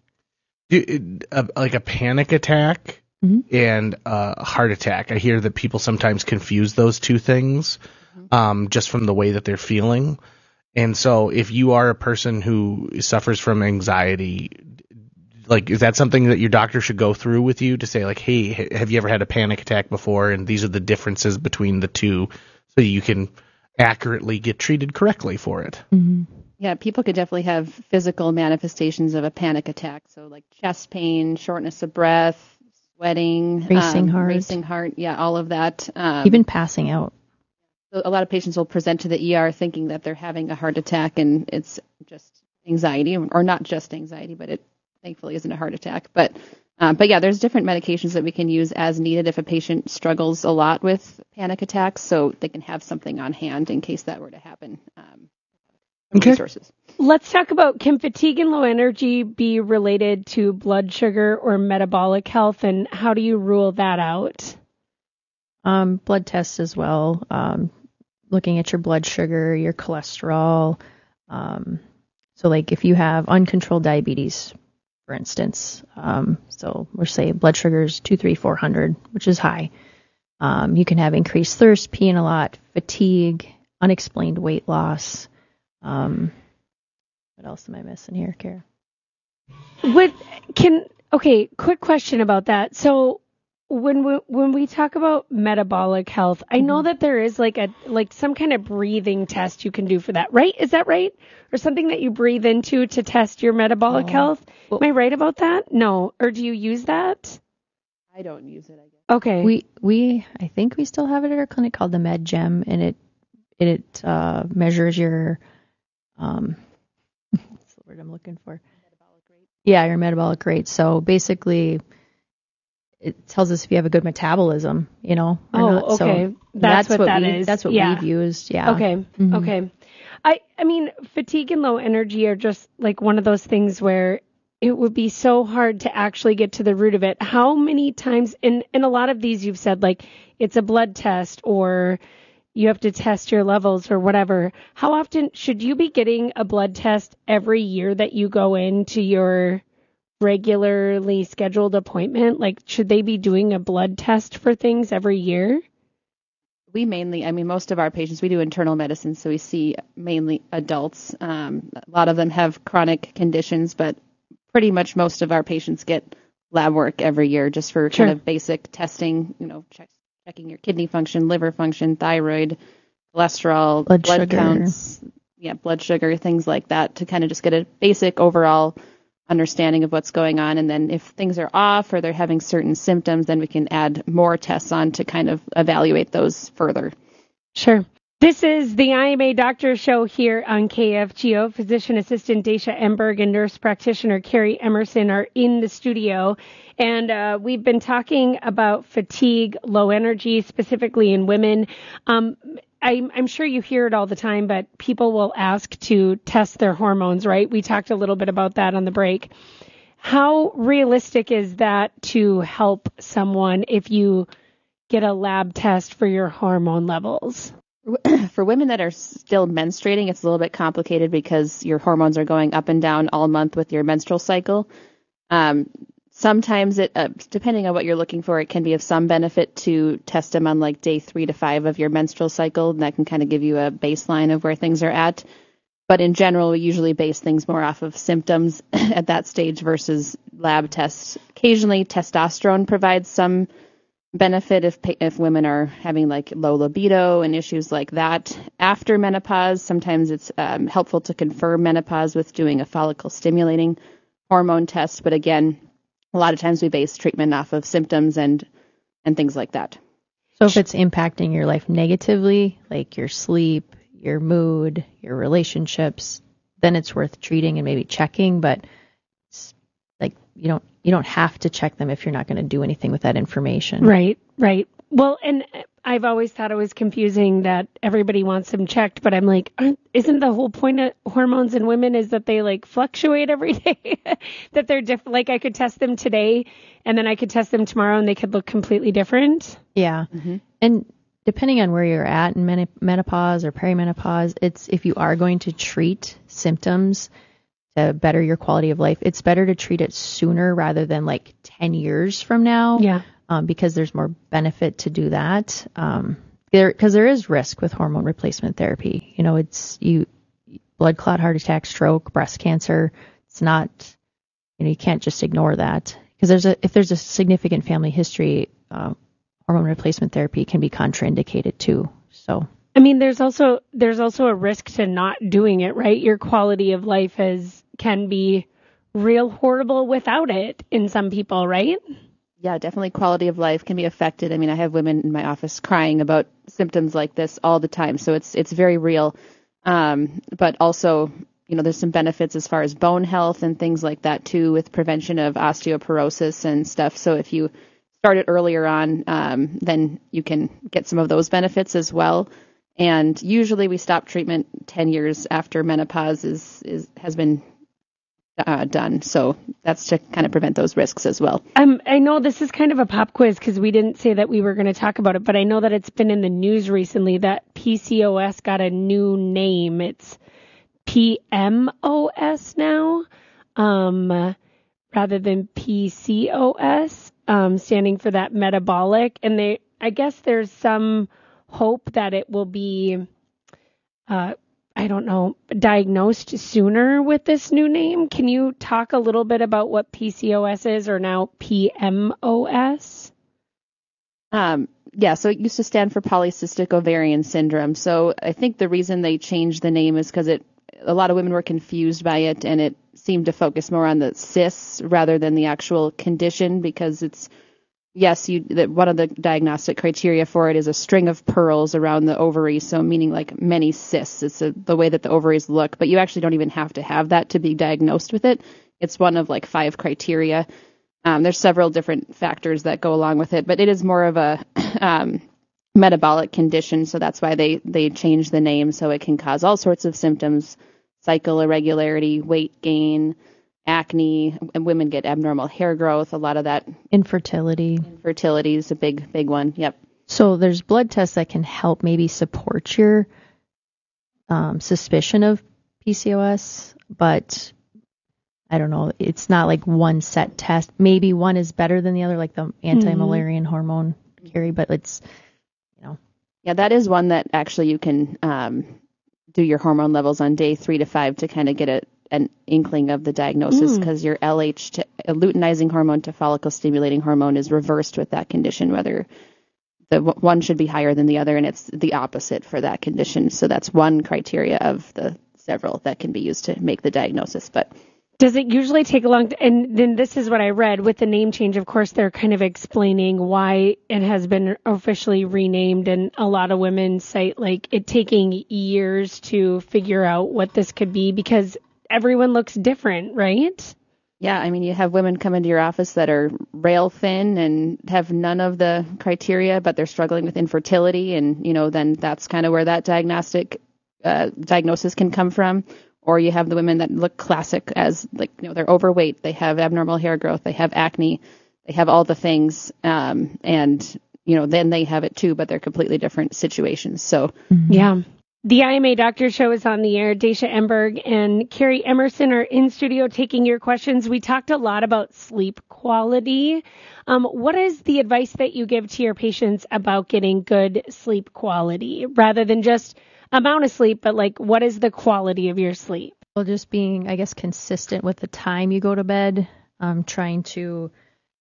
It, uh, like a panic attack mm-hmm. and a heart attack. I hear that people sometimes confuse those two things mm-hmm. um, just from the way that they're feeling. And so if you are a person who suffers from anxiety, like, is that something that your doctor should go through with you to say, like, hey, have you ever had a panic attack before? And these are the differences between the two so you can accurately get treated correctly for it. Mm-hmm. Yeah, people could definitely have physical manifestations of a panic attack. So like chest pain, shortness of breath, sweating, racing um, heart, racing heart. Yeah, all of that. Um, Even passing out. A lot of patients will present to the E R thinking that they're having a heart attack, and it's just anxiety, or not just anxiety, but it thankfully isn't a heart attack. But um, but yeah, there's different medications that we can use as needed if a patient struggles a lot with panic attacks, so they can have something on hand in case that were to happen. Um, Okay. Resources. Let's talk about, can fatigue and low energy be related to blood sugar or metabolic health, and how do you rule that out? Um, blood tests as well. Um, looking at your blood sugar, your cholesterol. Um, so like if you have uncontrolled diabetes, for instance, um, so we'll say blood sugar is two, three, four hundred, which is high. Um, you can have increased thirst, peeing a lot, fatigue, unexplained weight loss. Um, what else am I missing here, Kara? What can okay? Quick question about that. So when we when we talk about metabolic health, I know that there is like a like some kind of breathing test you can do for that, right? Is that right? Or something that you breathe into to test your metabolic oh. health? Am I right about that? No. Or do you use that? I don't use it, I guess. Okay. We we I think we still have it at our clinic called the MedGem, and it it uh, measures your Um, what's the word I'm looking for? Metabolic rate. Yeah, your metabolic rate. So basically, it tells us if you have a good metabolism, you know. Or oh, not. okay. So that's, that's what, what that we, is. That's what yeah. we've used. Yeah. Okay. Mm-hmm. Okay. I I mean, fatigue and low energy are just like one of those things where it would be so hard to actually get to the root of it. How many times? In in a lot of these, you've said like it's a blood test or you have to test your levels or whatever. How often should you be getting a blood test every year that you go into your regularly scheduled appointment? Like, should they be doing a blood test for things every year? We mainly, I mean, most of our patients, we do internal medicine, so we see mainly adults. Um, a lot of them have chronic conditions, but pretty much most of our patients get lab work every year just for Sure. kind of basic testing, you know, checks. Checking your kidney function, liver function, thyroid, cholesterol, blood, blood sugar. counts, yeah, blood sugar, things like that, to kind of just get a basic overall understanding of what's going on. And then if things are off or they're having certain symptoms, then we can add more tests on to kind of evaluate those further. Sure. This is the I M A Doctor Show here on K F G O. Physician Assistant Dacia Emberg and Nurse Practitioner Carrie Emerson are in the studio. And uh, we've been talking about fatigue, low energy, specifically in women. Um, I'm, I'm sure you hear it all the time, but people will ask to test their hormones, right? We talked a little bit about that on the break. How realistic is that to help someone if you get a lab test for your hormone levels? For women that are still menstruating, it's a little bit complicated because your hormones are going up and down all month with your menstrual cycle. Um, sometimes, it, uh, depending on what you're looking for, it can be of some benefit to test them on like day three to five of your menstrual cycle, and that can kind of give you a baseline of where things are at. But in general, we usually base things more off of symptoms at that stage versus lab tests. Occasionally, testosterone provides some benefit if if women are having like low libido and issues like that. After menopause, sometimes it's um, helpful to confirm menopause with doing a follicle stimulating hormone test. But again, a lot of times we base treatment off of symptoms and and things like that. So if it's impacting your life negatively, like your sleep, your mood, your relationships, then it's worth treating and maybe checking. But like you don't you don't have to check them if you're not going to do anything with that information. Right, right. Well, and I've always thought it was confusing that everybody wants them checked, but I'm like, isn't the whole point of hormones in women is that they like fluctuate every day? That they're different. Like I could test them today and then I could test them tomorrow and they could look completely different. Yeah. Mm-hmm. And depending on where you're at in men- menopause or perimenopause, it's if you are going to treat symptoms to better your quality of life, it's better to treat it sooner rather than like ten years from now. Yeah. Um, because there's more benefit to do that. Um, there, because there is risk with hormone replacement therapy. You know, it's you, blood clot, heart attack, stroke, breast cancer. It's not, you know, you can't just ignore that because there's a if there's a significant family history, uh, hormone replacement therapy can be contraindicated too. So. I mean, there's also there's also a risk to not doing it, right? Your quality of life is can be real horrible without it in some people, right? Yeah, definitely quality of life can be affected. I mean, I have women in my office crying about symptoms like this all the time. So it's it's very real. Um, but also, you know, there's some benefits as far as bone health and things like that, too, with prevention of osteoporosis and stuff. So if you start it earlier on, um, then you can get some of those benefits as well. And usually we stop treatment ten years after menopause is, is has been Uh, done. So that's to kind of prevent those risks as well. Um, I know this is kind of a pop quiz because we didn't say that we were going to talk about it, but I know that it's been in the news recently that P C O S got a new name. It's P M O S now, um, rather than P C O S, um, standing for that metabolic. And they, I guess there's some hope that it will be, uh, I don't know, diagnosed sooner with this new name. Can you talk a little bit about what P C O S is, or now P M O S? Um, yeah, so it used to stand for polycystic ovarian syndrome. So I think the reason they changed the name is because it a lot of women were confused by it, and it seemed to focus more on the cysts rather than the actual condition, because it's Yes, you, that one of the diagnostic criteria for it is a string of pearls around the ovary, so meaning like many cysts. It's a, the way that the ovaries look, but you actually don't even have to have that to be diagnosed with it. It's one of like five criteria. Um, there's several different factors that go along with it, but it is more of a um, metabolic condition, so that's why they, they changed the name, so it can cause all sorts of symptoms, cycle irregularity, weight gain, acne, and women get abnormal hair growth, a lot of that. Infertility. Infertility is a big, big one. Yep. So there's blood tests that can help maybe support your um, suspicion of P C O S, but I don't know. It's not like one set test. Maybe one is better than the other, like the anti-Mullerian mm-hmm. hormone carry, but it's, you know. Yeah, that is one that actually you can um, do your hormone levels on day three to five to kind of get a an inkling of the diagnosis, because mm. your L H, to, uh, luteinizing hormone to follicle stimulating hormone, is reversed with that condition, whether the w- one should be higher than the other, and it's the opposite for that condition. So that's one criteria of the several that can be used to make the diagnosis. But does it usually take a long t- and then this is what I read with the name change. Of course, they're kind of explaining why it has been officially renamed, and a lot of women cite like it taking years to figure out what this could be, because everyone looks different, right? Yeah, I mean, you have women come into your office that are rail thin and have none of the criteria, but they're struggling with infertility, and, you know, then that's kind of where that diagnostic uh, diagnosis can come from. Or you have the women that look classic as, like, you know, they're overweight, they have abnormal hair growth, they have acne, they have all the things, um, and, you know, then they have it too, but they're completely different situations. So, mm-hmm. yeah. The I M A Doctor Show is on the air. Dacia Emberg and Carrie Emerson are in studio taking your questions. We talked a lot about sleep quality. Um, what is the advice that you give to your patients about getting good sleep quality, rather than just amount of sleep, but like what is the quality of your sleep? Well, just being, I guess, consistent with the time you go to bed, um, trying to,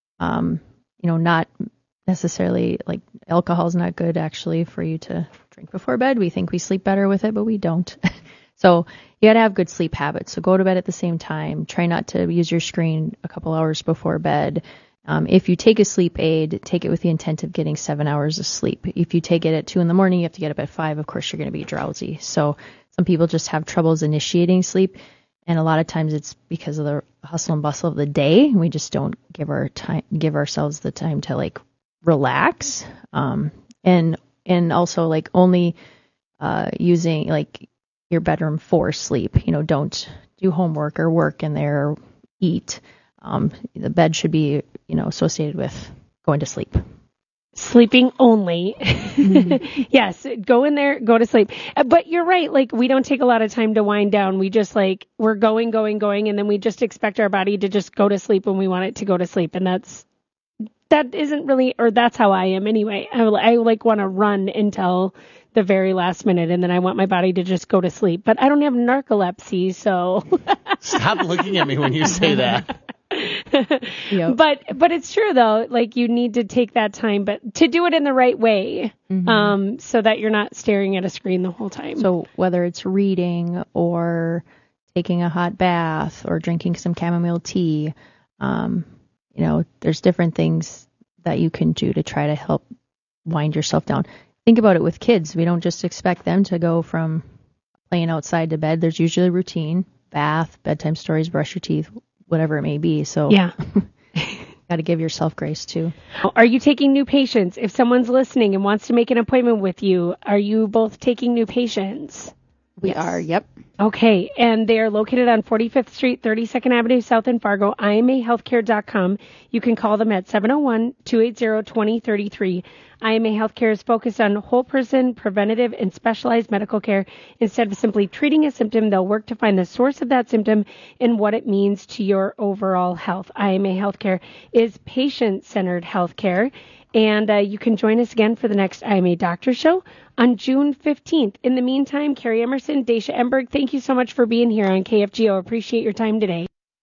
um, you know, not necessarily, like, alcohol is not good actually for you to drink before bed. We think we sleep better with it, but we don't. So you got to have good sleep habits. So go to bed at the same time. Try not to use your screen a couple hours before bed. Um, if you take a sleep aid, take it with the intent of getting seven hours of sleep. If you take it at two in the morning, you have to get up at five. Of course, you're going to be drowsy. So some people just have troubles initiating sleep. and a lot of times it's because of the hustle and bustle of the day. We just don't give our time, give ourselves the time to like relax, um, and and also like only uh, using like your bedroom for sleep. You know, don't do homework or work in there or eat. Um, the bed should be, you know, associated with going to sleep. Sleeping only. Mm-hmm. Yes, go in there, go to sleep. But you're right, like we don't take a lot of time to wind down. We just like, we're going, going, going, and then we just expect our body to just go to sleep when we want it to go to sleep. And that's, that isn't really, or that's how I am anyway. I, I like want to run until the very last minute, and then I want my body to just go to sleep. But I don't have narcolepsy, so. Stop looking at me when you say that. Yep. But but it's true though, like you need to take that time, but to do it in the right way, mm-hmm. um, so that you're not staring at a screen the whole time. So whether it's reading or taking a hot bath or drinking some chamomile tea, um, you know, there's different things that you can do to try to help wind yourself down. Think about it with kids. We don't just expect them to go from playing outside to bed. There's usually a routine, bath, bedtime stories, brush your teeth, whatever it may be. So yeah, got to give yourself grace too. Are you taking new patients? If someone's listening and wants to make an appointment with you, are you both taking new patients? We yes. are, yep. Okay, and they are located on forty-fifth Street, thirty-second Avenue South in Fargo, I M A healthcare dot com. You can call them at seven oh one, two eight zero, two oh three three. I M A Healthcare is focused on whole person, preventative, and specialized medical care. Instead of simply treating a symptom, they'll work to find the source of that symptom and what it means to your overall health. I M A Healthcare is patient-centered healthcare. And uh, you can join us again for the next I M A Doctor Show on June fifteenth. In the meantime, Carrie Emerson, Daisha Emberg, thank you so much for being here on K F G O. Appreciate your time today.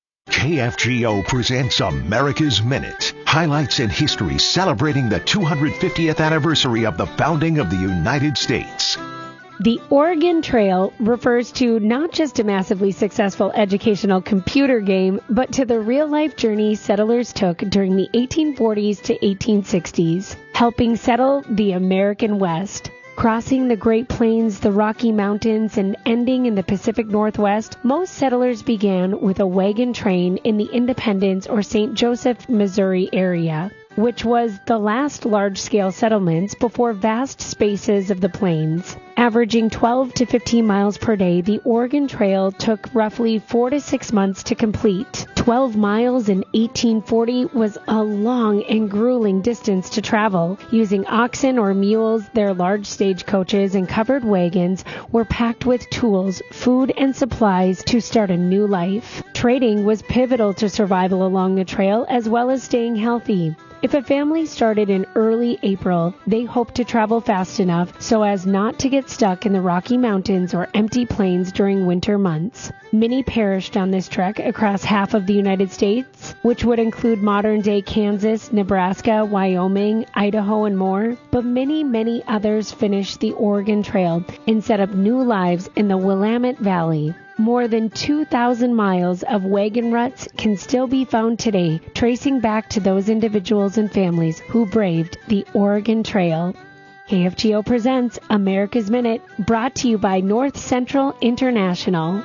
K F G O presents America's Minute. Highlights in history celebrating the two hundred fiftieth anniversary of the founding of the United States. The Oregon Trail refers to not just a massively successful educational computer game, but to the real-life journey settlers took during the eighteen forties to eighteen sixties, helping settle the American West. Crossing the Great Plains, the Rocky Mountains, and ending in the Pacific Northwest, most settlers began with a wagon train in the Independence or Saint Joseph, Missouri area, which was the last large-scale settlements before vast spaces of the plains. Averaging twelve to fifteen miles per day, the Oregon Trail took roughly four to six months to complete. twelve miles in eighteen forty was a long and grueling distance to travel. Using oxen or mules, their large stagecoaches and covered wagons were packed with tools, food, and supplies to start a new life. Trading was pivotal to survival along the trail as well as staying healthy. If a family started in early April, they hoped to travel fast enough so as not to get stuck in the Rocky Mountains or empty plains during winter months. Many perished on this trek across half of the United States, which would include modern-day Kansas, Nebraska, Wyoming, Idaho, and more. But many, many others finished the Oregon Trail and set up new lives in the Willamette Valley. More than two thousand miles of wagon ruts can still be found today, tracing back to those individuals and families who braved the Oregon Trail. K F G O presents America's Minute, brought to you by North Central International.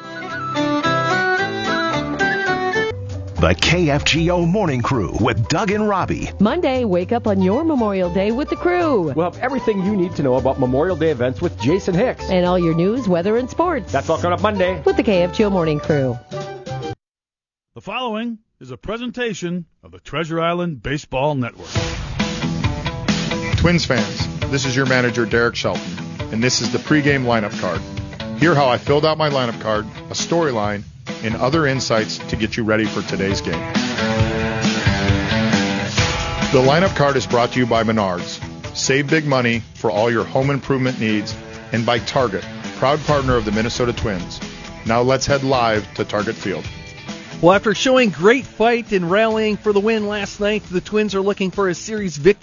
The K F G O Morning Crew with Doug and Robbie. Monday, wake up on your Memorial Day with the crew. We'll have everything you need to know about Memorial Day events with Jason Hicks. And all your news, weather, and sports. That's all coming up Monday. With the K F G O Morning Crew. The following is a presentation of the Treasure Island Baseball Network. Twins fans, this is your manager, Derek Shelton, and this is the pregame lineup card. Hear how I filled out my lineup card, a storyline, and other insights to get you ready for today's game. The lineup card is brought to you by Menards. Save big money for all your home improvement needs, and by Target, proud partner of the Minnesota Twins. Now let's head live to Target Field. Well, after showing great fight and rallying for the win last night, the Twins are looking for a series victory